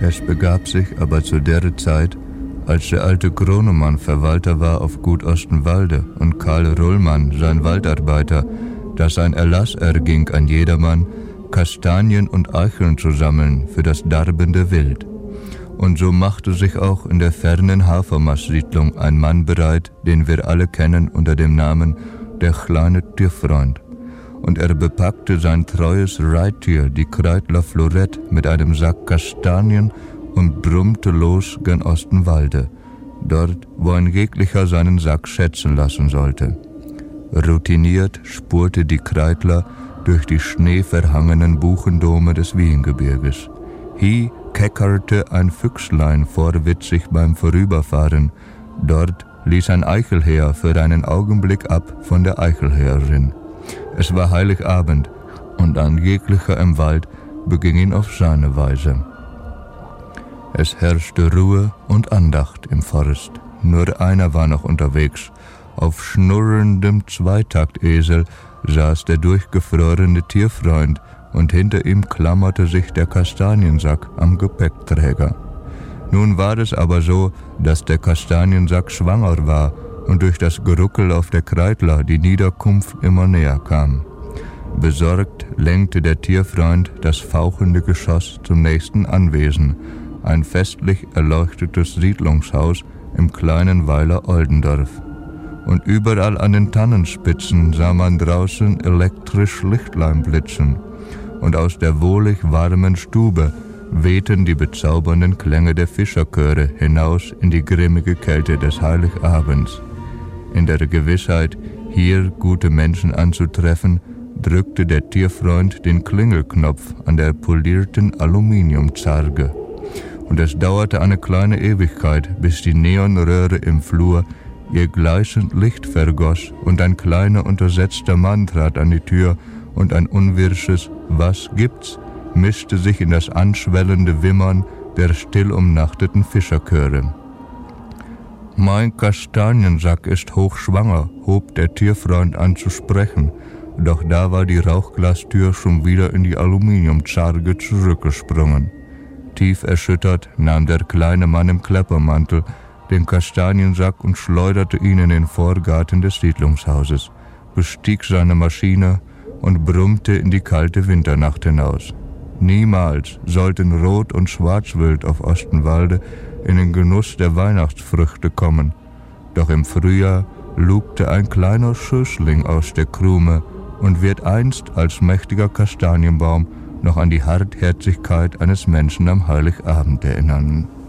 Es begab sich aber zu der Zeit, als der alte Kronemann Verwalter war auf Gut Ostenwalde und Karl Rullmann sein Waldarbeiter, dass ein Erlass erging an jedermann, Kastanien und Eicheln zu sammeln für das darbende Wild. Und so machte sich auch in der fernen Hafermaß-Siedlung ein Mann bereit, den wir alle kennen unter dem Namen der kleine Tierfreund. Und er bepackte sein treues Reittier, die Kreidler Florette, mit einem Sack Kastanien und brummte los gen Ostenwalde, dort, wo ein jeglicher seinen Sack schätzen lassen sollte. Routiniert spurte die Kreidler durch die schneeverhangenen Buchendome des Wiehengebirges. Hie keckerte ein Füchslein vorwitzig beim Vorüberfahren, dort ließ ein Eichelherr für einen Augenblick ab von der Eichelherrin. Es war Heiligabend, und ein jeglicher im Wald beging ihn auf seine Weise. Es herrschte Ruhe und Andacht im Forst. Nur einer war noch unterwegs. Auf schnurrendem Zweitaktesel saß der durchgefrorene Tierfreund, und hinter ihm klammerte sich der Kastaniensack am Gepäckträger. Nun war es aber so, dass der Kastaniensack schwanger war und durch das Geruckel auf der Kreidler die Niederkunft immer näher kam. Besorgt lenkte der Tierfreund das fauchende Geschoss zum nächsten Anwesen, ein festlich erleuchtetes Siedlungshaus im kleinen Weiler Oldendorf. Und überall an den Tannenspitzen sah man draußen elektrisch Lichtlein blitzen, und aus der wohlig warmen Stube wehten die bezaubernden Klänge der Fischerchöre hinaus in die grimmige Kälte des Heiligabends. In der Gewissheit, hier gute Menschen anzutreffen, drückte der Tierfreund den Klingelknopf an der polierten Aluminiumzarge. Und es dauerte eine kleine Ewigkeit, bis die Neonröhre im Flur ihr gleißend Licht vergoss und ein kleiner untersetzter Mann trat an die Tür und ein unwirsches »Was gibt's?« mischte sich in das anschwellende Wimmern der still umnachteten Fischerchöre. »Mein Kastaniensack ist hochschwanger«, hob der Tierfreund an zu sprechen, doch da war die Rauchglastür schon wieder in die Aluminiumzarge zurückgesprungen. Tief erschüttert nahm der kleine Mann im Kleppermantel den Kastaniensack und schleuderte ihn in den Vorgarten des Siedlungshauses, bestieg seine Maschine und brummte in die kalte Winternacht hinaus. Niemals sollten Rot- und Schwarzwild auf Ostenwalde in den Genuss der Weihnachtsfrüchte kommen, doch im Frühjahr lugte ein kleiner Schößling aus der Krume und wird einst als mächtiger Kastanienbaum noch an die Hartherzigkeit eines Menschen am Heiligabend erinnern.